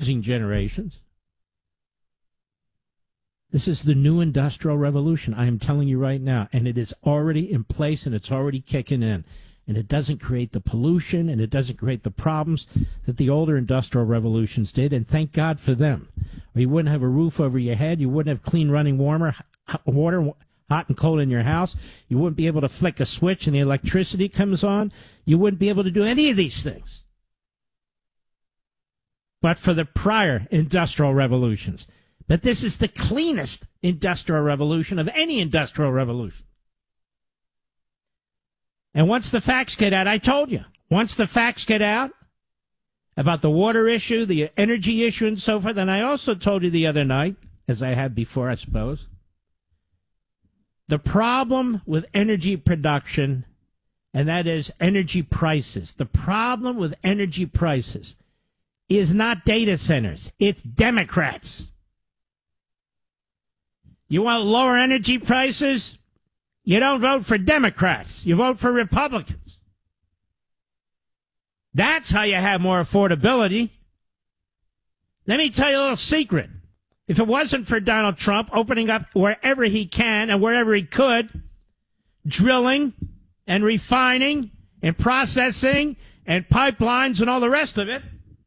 housing generations. This is the new industrial revolution, I am telling you right now, and it is already in place and it's already kicking in. And it doesn't create the pollution and it doesn't create the problems that the older industrial revolutions did, and thank God for them. Or you wouldn't have a roof over your head, you wouldn't have clean running water, hot and cold in your house, you wouldn't be able to flick a switch and the electricity comes on, you wouldn't be able to do any of these things. But for the prior industrial revolutions. But this is the cleanest industrial revolution of any industrial revolution. And once the facts get out, I told you, once the facts get out about the water issue, the energy issue, and so forth, and I also told you the other night, as I had before, I suppose, the problem with energy production, and that is energy prices. The problem with energy prices is not data centers. It's Democrats. You want lower energy prices? You don't vote for Democrats. You vote for Republicans. That's how you have more affordability. Let me tell you a little secret. If it wasn't for Donald Trump opening up wherever he can and wherever he could, drilling and refining and processing and pipelines and all the rest of it,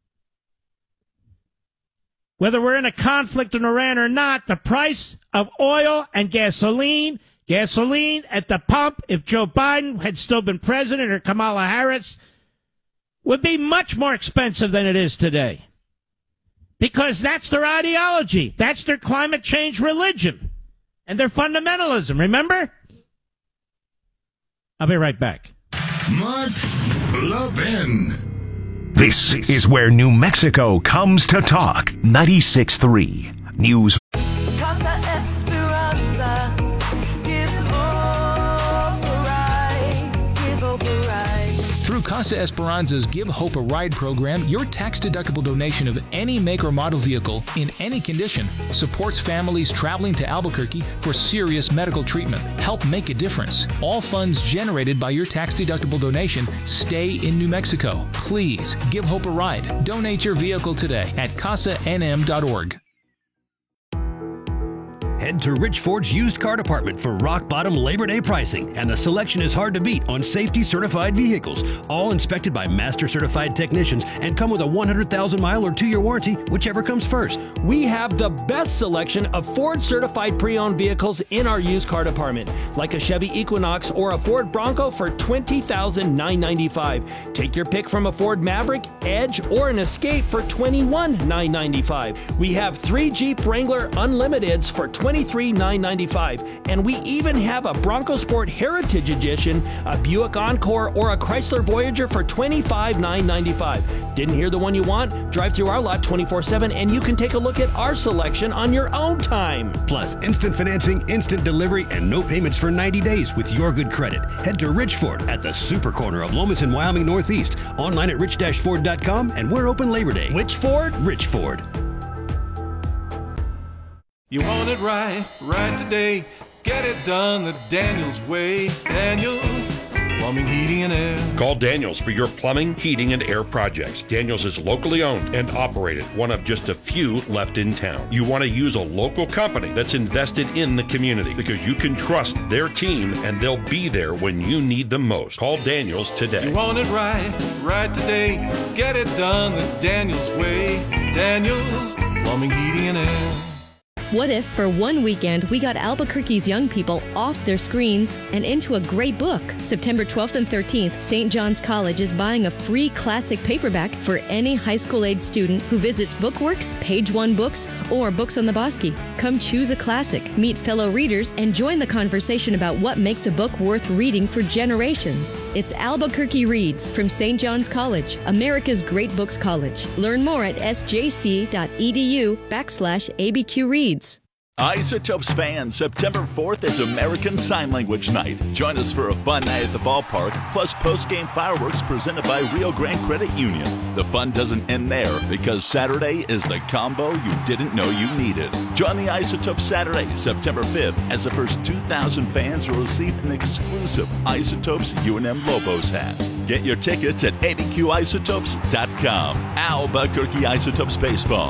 whether we're in a conflict in Iran or not, the price of oil and gasoline at the pump, if Joe Biden had still been president or Kamala Harris, would be much more expensive than it is today. Because that's their ideology. That's their climate change religion and their fundamentalism. Remember? I'll be right back. Mark Levin. This is where New Mexico comes to talk. 96.3 News. Casa Esperanza, give hope a ride, give hope a ride. Through Casa Esperanza's Give Hope a Ride program, your tax-deductible donation of any make or model vehicle in any condition supports families traveling to Albuquerque for serious medical treatment. Help make a difference. All funds generated by your tax-deductible donation stay in New Mexico. Please give Hope a ride. Donate your vehicle today at casanm.org. Head to Rich Ford's used car department for rock-bottom Labor Day pricing, and the selection is hard to beat on safety-certified vehicles, all inspected by master-certified technicians and come with a 100,000-mile or 2-year warranty, whichever comes first. We have the best selection of Ford-certified pre-owned vehicles in our used car department, like a Chevy Equinox or a Ford Bronco for $20,995. Take your pick from a Ford Maverick, Edge, or an Escape for $21,995. We have 3 Jeep Wrangler Unlimiteds for $23,995, and we even have a Bronco Sport Heritage Edition, a Buick Encore, or a Chrysler Voyager for $25,995. Didn't hear the one you want? Drive through our lot 24/7 and you can take a look at our selection on your own time. Plus, instant financing, instant delivery, and no payments for 90 days with your good credit. Head to Rich Ford at the super corner of Lomas and Wyoming Northeast, online at rich-ford.com, and we're open Labor Day. Which Ford? Rich Ford. You want it right today. Get it done the Daniels way. Daniels Plumbing, Heating, and Air. Call Daniels for your plumbing, heating, and air projects. Daniels is locally owned and operated, one of just a few left in town. You want to use a local company that's invested in the community because you can trust their team and they'll be there when you need them most. Call Daniels today. You want it right today. Get it done the Daniels way. Daniels Plumbing, Heating, and Air. What if, for one weekend, we got Albuquerque's young people off their screens and into a great book? September 12th and 13th, St. John's College is buying a free classic paperback for any high school-age student who visits Bookworks, Page One Books, or Books on the Bosque. Come choose a classic, meet fellow readers, and join the conversation about what makes a book worth reading for generations. It's Albuquerque Reads from St. John's College, America's Great Books College. Learn more at sjc.edu/ABQ Reads. Isotopes fans, September 4th is American Sign Language Night. Join us for a fun night at the ballpark, plus post-game fireworks presented by Rio Grande Credit Union. The fun doesn't end there, because Saturday is the combo you didn't know you needed. Join the Isotopes Saturday, September 5th, as the first 2,000 fans will receive an exclusive Isotopes UNM Lobos hat. Get your tickets at abqisotopes.com. Albuquerque Isotopes Baseball.